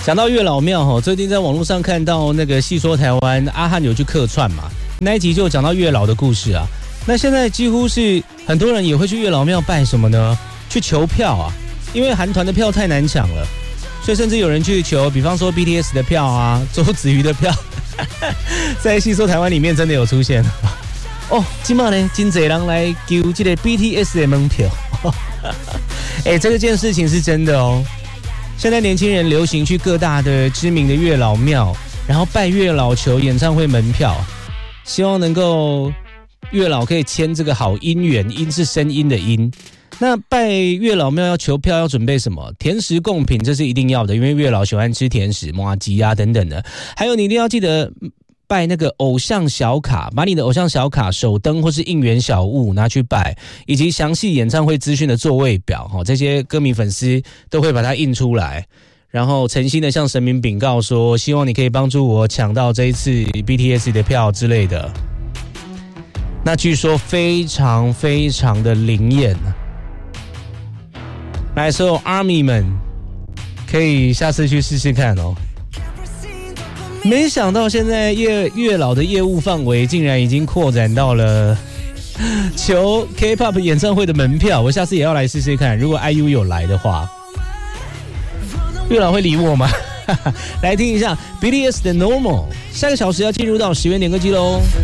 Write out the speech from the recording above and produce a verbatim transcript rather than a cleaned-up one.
讲到月老庙哈，最近在网络上看到那个细说台湾阿汉有去客串嘛，那一集就讲到月老的故事啊。那现在几乎是很多人也会去月老庙拜什么呢？去求票啊，因为韩团的票太难抢了，所以甚至有人去求，比方说 B T S 的票啊，周子瑜的票，在细说台湾里面真的有出现哦。今嘛呢，真多人来求这个 B T S 的门票，哎，这个件事情是真的哦。现在年轻人流行去各大的知名的月老庙，然后拜月老求演唱会门票，希望能够月老可以签这个好姻缘，姻是声音的姻。那拜月老庙要求票要准备什么？甜食贡品这是一定要的，因为月老喜欢吃甜食，麻糬啊等等的。还有你一定要记得拜那个偶像小卡，把你的偶像小卡、手灯或是应援小物拿去拜，以及详细演唱会资讯的座位表，这些歌迷粉丝都会把它印出来，然后诚心的向神明禀告说，希望你可以帮助我抢到这一次 B T S 的票之类的。那据说非常非常的灵验，来，所有 Army 们可以下次去试试看哦。没想到现在月月老的业务范围竟然已经扩展到了求 K-pop 演唱会的门票，我下次也要来试试看。如果 I U 有来的话，月老会理我吗？来听一下 B T S 的 Normal。下个小时要进入到十元点歌机喽。